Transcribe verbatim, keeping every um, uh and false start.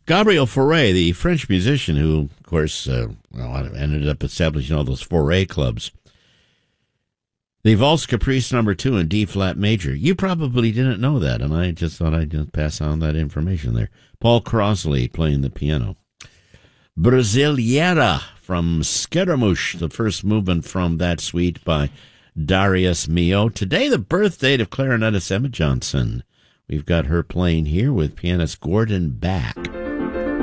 Gabriel Fauré, the French musician who, of course, uh, well, ended up establishing all those Fauré clubs. The Valse Caprice number two in D-flat major. You probably didn't know that, and I just thought I'd just pass on that information there. Paul Crosley playing the piano. Brasileira from Scaramouche, the first movement from that suite by Darius Milhaud. Today, the birth date of clarinetist Emma Johnson. We've got her playing here with pianist Gordon Back.